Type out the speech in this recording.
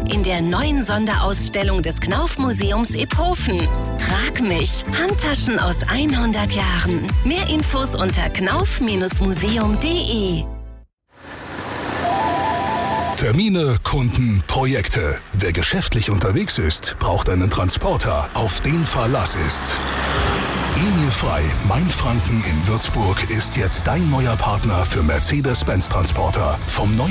in der neuen Sonderausstellung des Knauf-Museums Iphofen. Trag mich. Handtaschen aus 100 Jahren. Mehr Infos unter knauf-museum.de. Termine, Kunden, Projekte. Wer geschäftlich unterwegs ist, braucht einen Transporter, auf den Verlass ist. Emil Frey, Mainfranken in Würzburg, ist jetzt dein neuer Partner für Mercedes-Benz Transporter. Vom